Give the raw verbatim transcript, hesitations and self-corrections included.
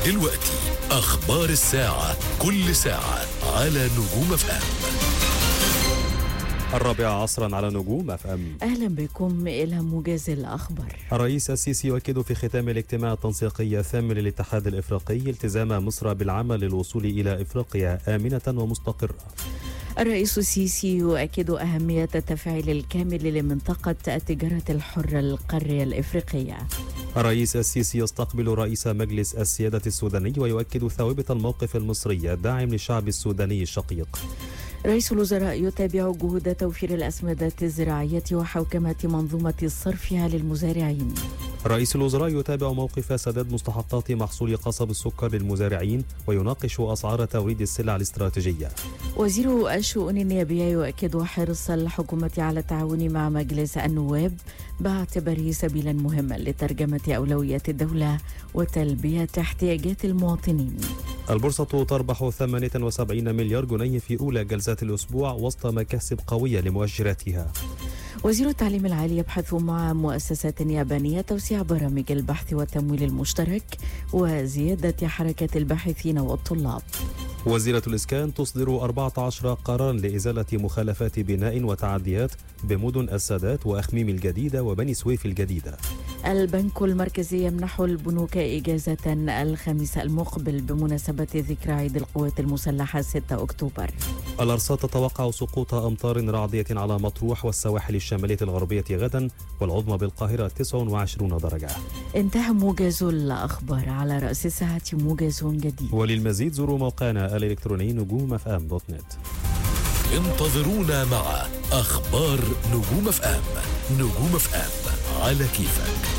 دلوقتي أخبار الساعة، كل ساعة على نجوم اف ام. الرابعة عصرا على نجوم اف ام. أهلا بكم إلى موجز الأخبار. الرئيس السيسي يؤكد في ختام الاجتماع التنسيقي الثامن للاتحاد الإفريقي التزام مصر بالعمل للوصول إلى إفريقيا آمنة ومستقرة. الرئيس السيسي يؤكد أهمية التفعيل الكامل لمنطقة التجارة الحرة القارية الإفريقية. الرئيس السيسي يستقبل رئيس مجلس السيادة السوداني ويؤكد ثوابت الموقف المصري الداعم للشعب السوداني الشقيق. رئيس الوزراء يتابع جهود توفير الأسمدة الزراعية وحوكمة منظومة صرفها للمزارعين. رئيس الوزراء يتابع موقف سداد مستحقات محصول قصب السكر للمزارعين ويناقش أسعار توريد السلع الاستراتيجية. وزير الشؤون النيابية يؤكد حرص الحكومة على التعاون مع مجلس النواب باعتباره سبيلا مهما لترجمة أولويات الدولة وتلبية احتياجات المواطنين. البورصة تربح ثمانية وسبعين مليار جنيه في أولى جلسات الأسبوع وسط مكاسب قوية لمؤشراتها. وزير التعليم العالي يبحث مع مؤسسات يابانية توسيع برامج البحث والتمويل المشترك وزيادة حركة الباحثين والطلاب. وزيرة الإسكان تصدر أربعة عشر قرارا لإزالة مخالفات بناء وتعديات بمدن السادات وأخميم الجديدة وبني سويف الجديدة. البنك المركزي يمنح البنوك إجازة الخميس المقبل بمناسبة ذكرى عيد القوات المسلحة ستة أكتوبر. الأرصاد تتوقع سقوط أمطار رعدية على مطروح والسواحل الشمالية الغربية غدا والعظمى بالقاهرة تسعة وعشرين درجة. انتهى موجز الأخبار، على رأس الساعة موجز جديد. وللمزيد زوروا موقعنا الإلكتروني نجوم اف ام دوت نت. انتظرونا مع أخبار نجوم اف ام. نجوم اف ام على كيفك.